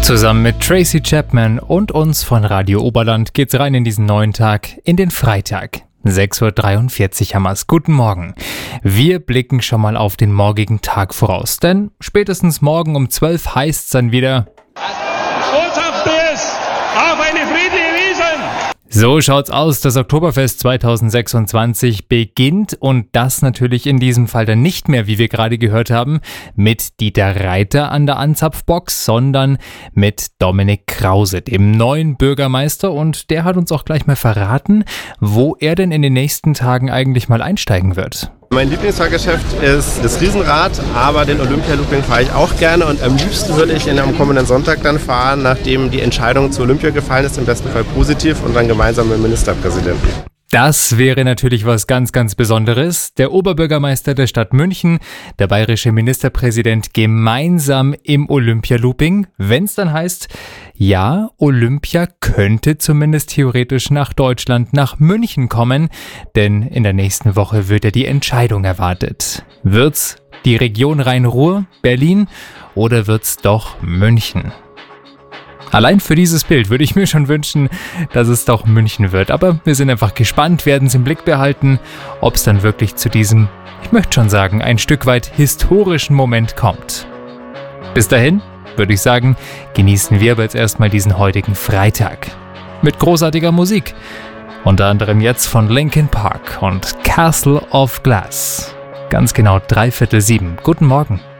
Zusammen mit Tracy Chapman und uns von Radio Oberland geht's rein in diesen neuen Tag, in den Freitag. 6.43 Uhr haben wir's. Guten Morgen. Wir blicken schon mal auf den morgigen Tag voraus, denn spätestens morgen um 12 heißt's dann wieder: Botschaftes auf eine friedliche Wiesn! So schaut's aus, das Oktoberfest 2026 beginnt und das natürlich in diesem Fall dann nicht mehr, wie wir gerade gehört haben, mit Dieter Reiter an der Anzapfbox, sondern mit Dominik Krause, dem neuen Bürgermeister, und der hat uns auch gleich mal verraten, wo er denn in den nächsten Tagen eigentlich mal einsteigen wird. Mein Lieblingsfahrgeschäft ist das Riesenrad, aber den Olympia-Looping fahre ich auch gerne und am liebsten würde ich am kommenden Sonntag dann fahren, nachdem die Entscheidung zu Olympia gefallen ist, im besten Fall positiv, und dann gemeinsam mit dem Ministerpräsidenten. Das wäre natürlich was ganz, ganz Besonderes. Der Oberbürgermeister der Stadt München, der bayerische Ministerpräsident gemeinsam im Olympia-Looping, wenn es dann heißt, ja, Olympia könnte zumindest theoretisch nach Deutschland, nach München kommen, denn in der nächsten Woche wird ja die Entscheidung erwartet. Wird's die Region Rhein-Ruhr, Berlin, oder wird's doch München? Allein für dieses Bild würde ich mir schon wünschen, dass es doch München wird. Aber wir sind einfach gespannt, werden es im Blick behalten, ob es dann wirklich zu diesem, ich möchte schon sagen, ein Stück weit historischen Moment kommt. Bis dahin würde ich sagen, genießen wir aber jetzt erstmal diesen heutigen Freitag. Mit großartiger Musik. Unter anderem jetzt von Linkin Park und Castle of Glass. Ganz genau 6:45. Guten Morgen.